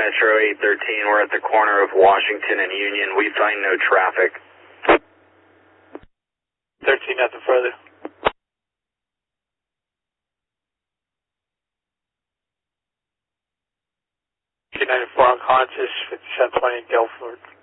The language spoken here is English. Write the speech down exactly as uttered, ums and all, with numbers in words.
Metro eight thirteen. We're at the corner of Washington and Union. We find no traffic. thirteen, nothing further. two ninety-four unconscious, fifty-seven twenty Guilford.